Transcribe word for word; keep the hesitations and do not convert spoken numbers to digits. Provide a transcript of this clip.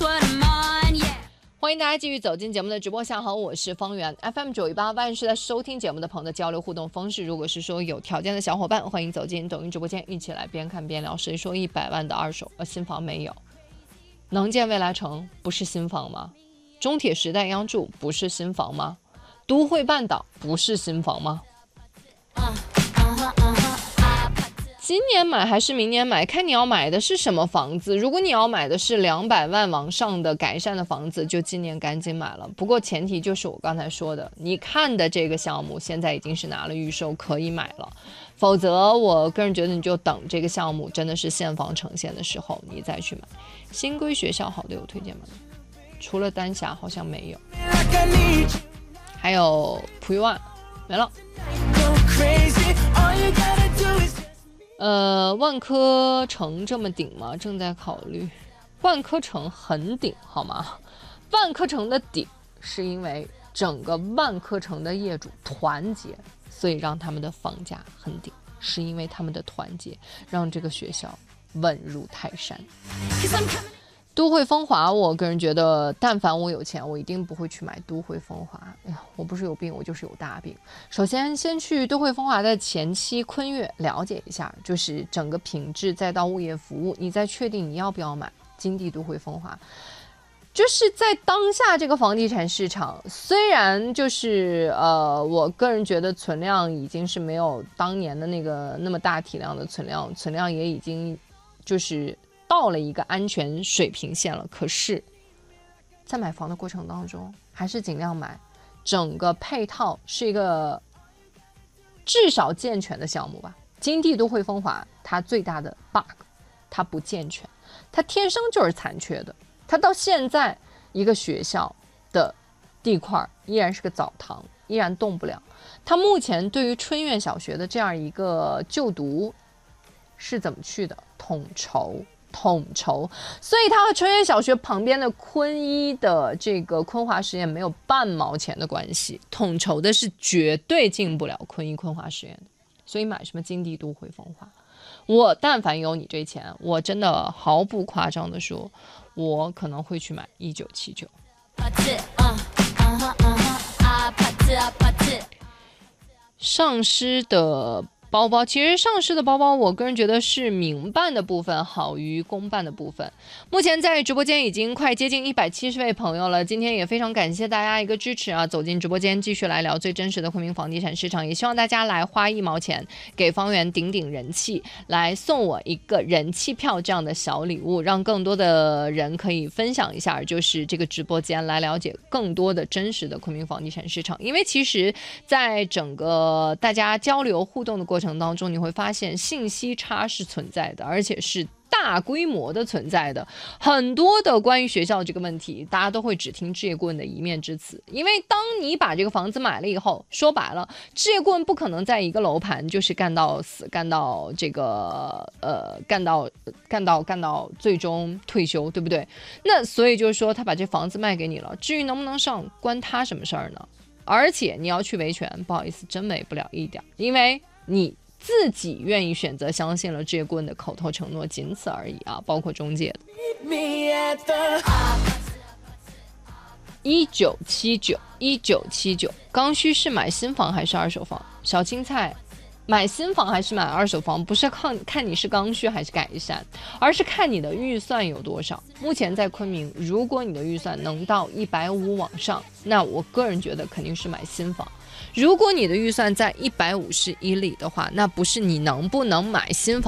欢迎大家继续走进节目的直播下，好，我是方圆 F M 九一八万是在收听节目的朋友的交流互动方式。如果是说有条件的小伙伴，欢迎走进抖音直播间，一起来边看边聊。谁说一百万的二手呃新房没有？能建未来城不是新房吗？中铁时代央筑不是新房吗？都会半岛不是新房吗？今年买还是明年买，看你要买的是什么房子。如果你要买的是两百万往上的改善的房子，就今年赶紧买了。不过前提就是我刚才说的，你看的这个项目现在已经是拿了预售，可以买了。否则我个人觉得你就等这个项目真的是现房呈现的时候你再去买。新规学校好的有推荐吗？除了丹霞好像没有，还有普裕万没了。呃，万科城这么顶吗？正在考虑。万科城很顶好吗？万科城的顶是因为整个万科城的业主团结，所以让他们的房价很顶，是因为他们的团结让这个学校稳如泰山。都会风华，我个人觉得，但凡我有钱，我一定不会去买都会风华。哎呀，我不是有病，我就是有大病。首先，先去都会风华的前期坤悦了解一下，就是整个品质，再到物业服务，你再确定你要不要买金地都会风华。就是在当下这个房地产市场，虽然就是呃，我个人觉得存量已经是没有当年的那个那么大体量的存量，存量也已经就是到了一个安全水平线了，可是在买房的过程当中还是尽量买整个配套是一个至少健全的项目吧。金地都会风华它最大的 bug 它不健全，它天生就是残缺的，它到现在一个学校的地块依然是个澡堂，依然动不了。它目前对于春苑小学的这样一个就读是怎么去的？统筹统筹，所以它和春苑小学旁边的昆一的这个昆华实验没有半毛钱的关系，统筹的是绝对进不了昆一昆华实验的。所以买什么金地都会风华，我但凡有你这钱，我真的毫不夸张的说，我可能会去买一九七九。上师的包包，其实上市的包包我个人觉得是民办的部分好于公办的部分。目前在直播间已经快接近一百七十位朋友了，今天也非常感谢大家一个支持啊！走进直播间继续来聊最真实的昆明房地产市场，也希望大家来花一毛钱给方圆顶顶人气，来送我一个人气票这样的小礼物，让更多的人可以分享一下就是这个直播间，来了解更多的真实的昆明房地产市场。因为其实在整个大家交流互动的过程当中，你会发现信息差是存在的，而且是大规模的存在的。很多的关于学校这个问题，大家都会只听置业顾问的一面之词，因为当你把这个房子买了以后，说白了，置业顾问不可能在一个楼盘就是干到死，干到这个呃干到干到干到最终退休，对不对？那所以就是说，他把这房子卖给你了，至于能不能上，关他什么事儿呢？而且你要去维权，不好意思，真维不了一点，因为你自己愿意选择相信了置业顾问的口头承诺，仅此而已啊，包括中介的。一九七九，一九七九，刚需是买新房还是二手房？小青菜，买新房还是买二手房，不是看看你是刚需还是改善，而是看你的预算有多少。目前在昆明，如果你的预算能到一百五往上，那我个人觉得肯定是买新房。如果你的预算在一百五十以里的话，那不是你能不能买新房